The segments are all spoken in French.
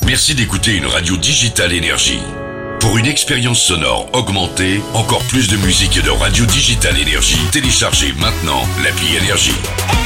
Merci d'écouter une radio digitale Énergie. Pour une expérience sonore augmentée, encore plus de musique et de radio digitale Énergie, téléchargez maintenant l'appli Énergie.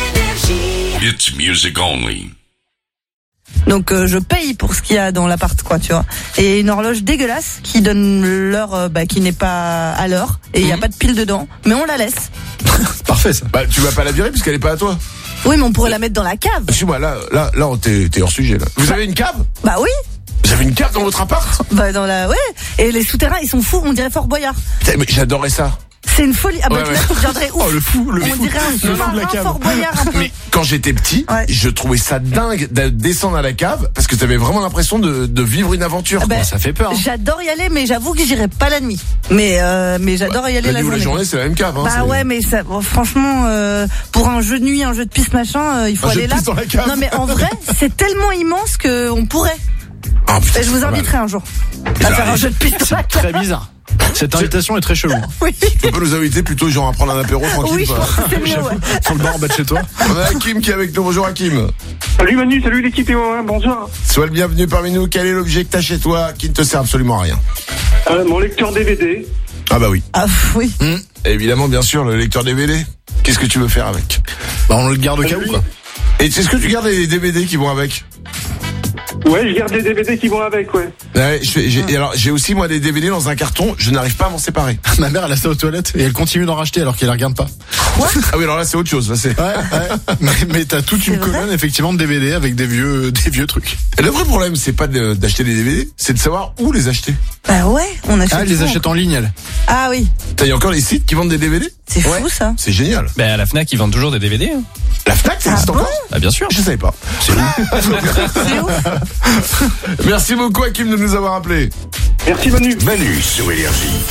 It's music only. Donc je paye pour ce qu'il y a dans l'appart, quoi, tu vois. Et une horloge dégueulasse qui donne l'heure qui n'est pas à l'heure et il y a pas de pile dedans, mais on la laisse. Parfait ça. Bah tu vas pas la virer puisqu'elle est pas à toi. Oui, mais on pourrait la mettre dans la cave. Suis-moi, là, t'es hors sujet là. Vous avez une cave ? Bah oui. Vous avez une cave dans votre appart ? Bah ouais. Et les souterrains, ils sont fous, on dirait Fort Boyard. Putain, mais j'adorais ça. C'est une folie. Ah bah Ouais, tu ouais. deviendrais ouf. Oh le fou. On dirait un sous-marin Fort Boyard un peu. Mais quand j'étais petit, Ouais. je trouvais ça dingue de descendre à la cave parce que t'avais vraiment l'impression de vivre une aventure. Ah bah, quoi. Ça fait peur. J'adore y aller, mais j'avoue que j'irai pas la nuit. Mais j'adore y aller La nuit ou la journée. journée, c'est la même cave. Hein, Bah c'est- ouais, mais ça, bon, franchement, pour un jeu de nuit, un jeu de piste machin, il faut Un jeu aller de là. piste dans la cave. Non mais en vrai, c'est tellement immense que on pourrait. Ah, putain, Et je vous c'est pas mal. inviterai un jour à Ça faire un arrive. jeu de piste dans la C'est cave. très bizarre. Cette invitation est très chelou. Oui, Tu peux nous inviter plutôt genre à prendre un apéro tranquille. oui, je quoi. pense que c'est mieux. Ouais. Sur le bord en bas de chez toi. On a Hakim qui est avec nous. Bonjour Hakim. Salut Manu, salut l'équipe, bonjour. Sois le bienvenu parmi nous. Quel est l'objet que t'as chez toi qui ne te sert absolument à rien ? Mon lecteur DVD. Ah bah oui. Ah oui. Évidemment, bien sûr, le lecteur DVD. Qu'est-ce que tu veux faire avec ? Bah on le garde au cas où quoi. Et est-ce que tu gardes les DVD qui vont avec ? Ouais, je garde les DVD qui vont avec, ouais. Ouais, alors j'ai aussi moi des DVD dans un carton. Je n'arrive pas à m'en séparer. Ma mère elle a ça aux toilettes et elle continue d'en racheter alors qu'elle les regarde pas. Ah oui, alors là c'est autre chose. Là, c'est... Ouais. Mais t'as toute une C'est vrai colonne effectivement de DVD avec des vieux trucs. Et le vrai problème, c'est pas d'acheter des DVD, c'est de savoir où les acheter. Bah ouais, on achète. Ah elle les tout. achète en ligne elle. Ah oui, Il y a encore les sites qui vendent des DVD ? c'est fou ça. C'est génial. Ben à la Fnac, ils vendent toujours des DVD. Hein. La Fnac, ça existe bon encore ? Ah bien sûr. Je savais pas. C'est ouf. Merci beaucoup Hakim de nous avoir appelés. Merci Manu. Manu sur Énergie.